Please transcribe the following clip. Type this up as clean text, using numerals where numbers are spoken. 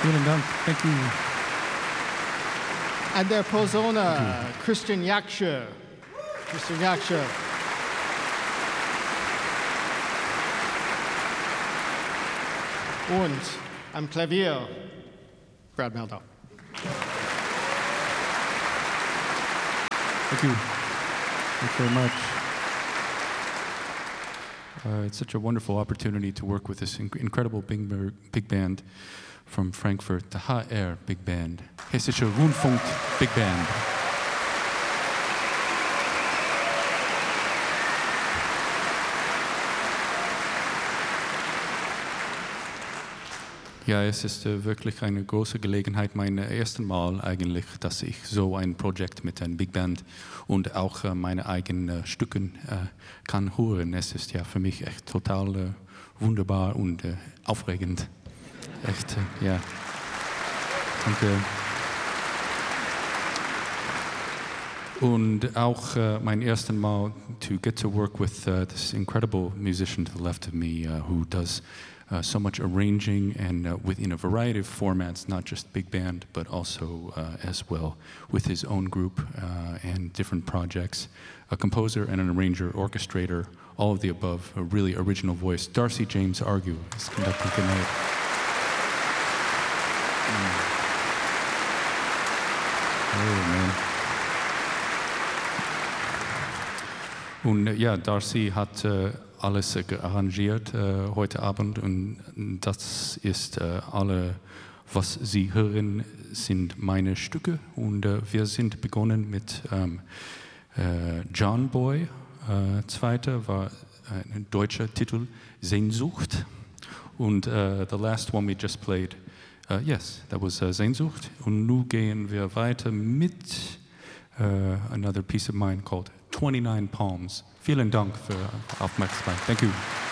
Vielen Dank. Thank you. And their Posauna, Christian Yakscher. Christian Yakscher. Und am Klavier, Brad Meldau. Thank you. Thanks very much. It's such a wonderful opportunity to work with this incredible big band from Frankfurt, the HR Big Band, Hessische Rundfunk Big Band. Ja, es ist wirklich eine große Gelegenheit, mein erstes Mal eigentlich, dass ich so ein Projekt mit einer Big Band und auch meine eigenen Stücke kann hören. Es ist ja für mich echt total wunderbar und aufregend. Echt, ja. Danke. Und auch mein erstes Mal to get to work with this incredible musician to the left of me who does so much arranging and within a variety of formats, not just big band, but also as well with his own group and different projects. A composer and an arranger, orchestrator, all of the above, a really original voice. Darcy James Argue is conducting tonight. Oh, man. Und ja, Darcy hat alles arrangiert heute Abend und das ist alle, was Sie hören, sind meine Stücke und wir sind begonnen mit John Boy, zweiter war ein deutscher Titel Sehnsucht und the last one we just played, yes, that was Sehnsucht und nun gehen wir weiter mit another piece of mine called 29 Palms. Vielen Dank für Aufmerksamkeit. Thank you.